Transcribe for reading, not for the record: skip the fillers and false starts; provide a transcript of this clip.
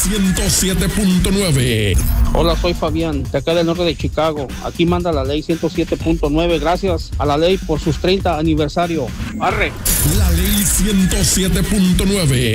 107.9. Hola, soy Fabián, de acá del norte de Chicago. Aquí manda la ley 107.9. Gracias a la ley por sus 30 aniversario. ¡Arre! La ley 107.9.